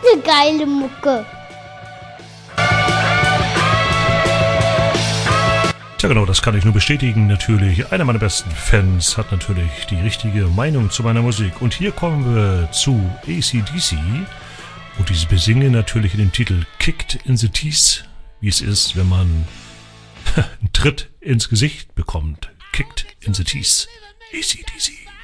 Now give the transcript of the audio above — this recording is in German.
eine geile Mucke. Tja genau, das kann ich nur bestätigen natürlich. Einer meiner besten Fans hat natürlich die richtige Meinung zu meiner Musik. Und hier kommen wir zu AC/DC. Und diese besingen natürlich in dem Titel Kicked in the Teeth, wie es ist, wenn man einen Tritt ins Gesicht bekommt. Kicked in the Teeth. AC/DC.